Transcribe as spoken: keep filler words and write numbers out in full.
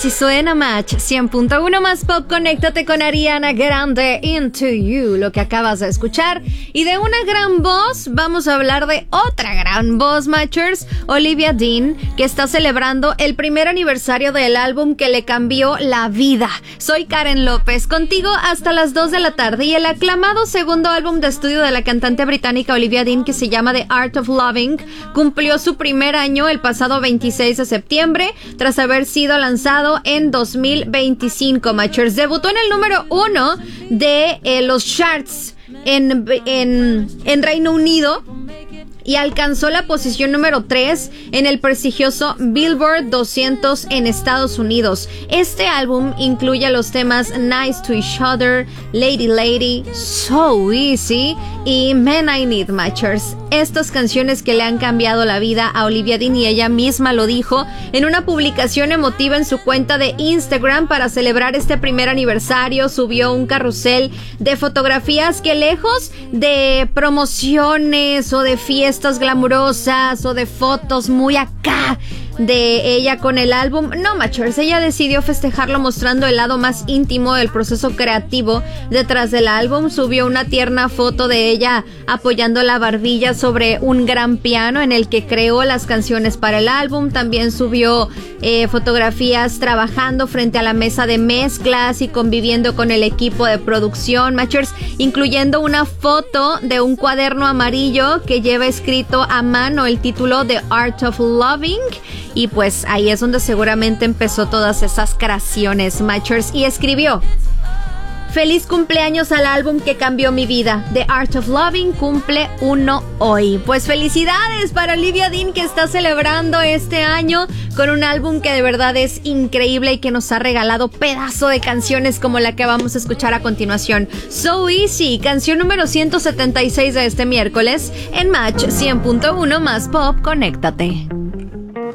Así suena Match cien punto uno más pop. Conéctate con Ariana Grande, Into You, lo que acabas de escuchar. Y de una gran voz vamos a hablar de otra gran voz, Matchers, Olivia Dean, que está celebrando el primer aniversario del álbum que le cambió la vida. Soy Karen López, contigo hasta las dos de la tarde, y el aclamado segundo álbum de estudio de la cantante británica Olivia Dean, que se llama The Art of Loving, cumplió su primer año el pasado veintiséis de septiembre, tras haber sido lanzado en dos mil veinticinco, Matchers. Debutó en el número uno de eh, los charts en, en, en Reino Unido y alcanzó la posición número tres en el prestigioso Billboard doscientos en Estados Unidos. Este álbum incluye los temas Nice to Each Other, Lady Lady, So Easy y Man I Need, Matchers. Estas canciones que le han cambiado la vida a Olivia Dean, y ella misma lo dijo en una publicación emotiva en su cuenta de Instagram para celebrar este primer aniversario. Subió un carrusel de fotografías que, lejos de promociones o de fiestas glamurosas o de fotos muy acá de ella con el álbum, no, Matchers, ella decidió festejarlo mostrando el lado más íntimo del proceso creativo detrás del álbum. Subió una tierna foto de ella apoyando la barbilla sobre un gran piano en el que creó las canciones para el álbum. También subió eh, fotografías trabajando frente a la mesa de mezclas y conviviendo con el equipo de producción, Matchers, incluyendo una foto de un cuaderno amarillo que lleva escrito a mano el título The Art of Loving. Y pues ahí es donde seguramente empezó todas esas creaciones, Matchers, y escribió: feliz cumpleaños al álbum que cambió mi vida. The Art of Loving cumple uno hoy. Pues felicidades para Olivia Dean, que está celebrando este año con un álbum que de verdad es increíble y que nos ha regalado pedazo de canciones como la que vamos a escuchar a continuación. So Easy, canción número ciento setenta y seis de este miércoles en Match cien punto uno más pop. Conéctate.